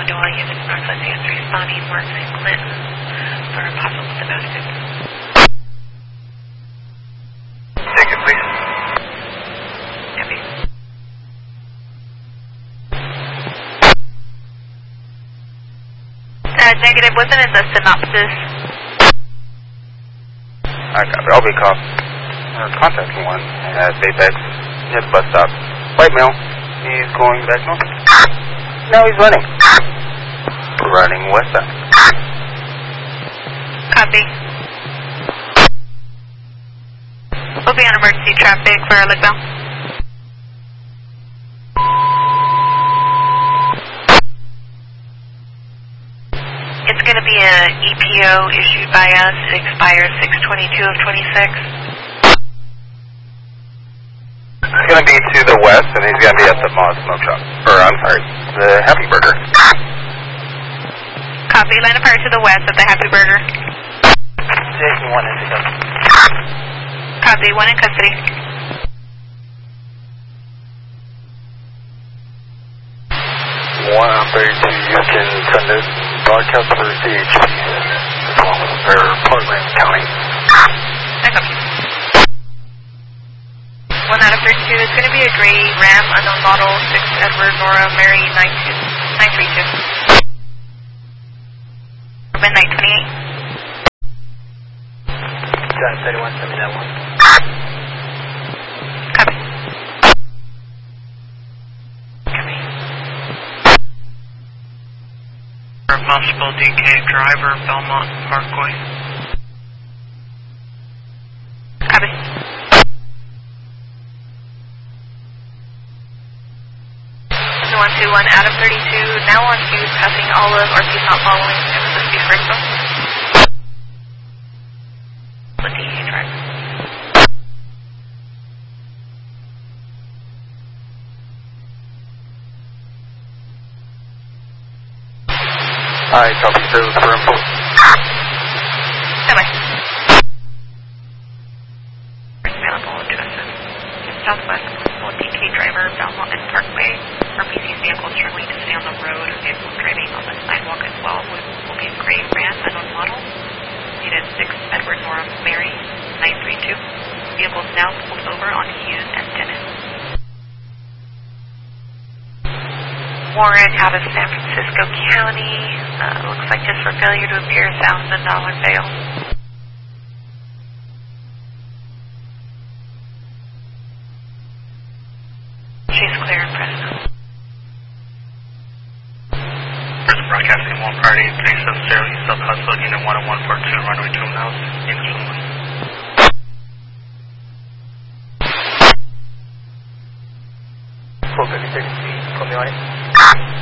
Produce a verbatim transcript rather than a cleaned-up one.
one to all units, Northwest Hands responding, Marks and Clinton for a possible domestic. Take it, please. Copy. Uh, negative, wasn't it the synopsis? I copy. I'll be cop. Or contacting one at Apex near the bus stop. White male. He's going back north. No, he's running. Running west side. Copy. We'll be on emergency traffic for Lakeville. It's going to be an E P O issued by us. It expires six twenty-two of twenty-six. It's going to be to the west, and he's going to be at the Moz Smoke Shop. Or, I'm sorry, the Happy Burger. Copy. Line of fire to the west at the Happy Burger. Jason one in custody. Copy. One in custody. One on thirty-two, you can send it broadcast for C H P or Portland County. One out of thirty-two. It's going to be a gray Ram, unknown model, six Edward Nora Mary nine three two. Midnight twenty-eight. John thirty-one, send me that one. Copy. Copy. For a possible D K driver, Belmont Parkway. Copy. one two one, Adam thirty-two, now on Hughes, passing Olive, or he's not following, it was a speed break though. The D K driver. Hi, copy service for info. Bye-bye. Available to assist Southwest D K driver, Belmont and Parkway. R P C vehicle struggling to stay on the road. Vehicle driving on the sidewalk as well. Will, will be a gray Ram, unknown model. Needed six Edward Nora Mary nine three two. Vehicle now pulled over on Hughes and Dennis. Warrant out of San Francisco County. Uh, looks like just for failure to appear, thousand dollar bail. She's clear and present. Present broadcasting one party, three seven zero, East South Hustle, unit one oh one four two, runway two miles, English one. four fifty-six, put me on it.